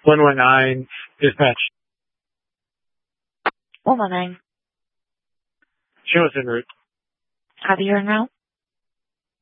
119, dispatch. 119. Show us en route. Copy you en route.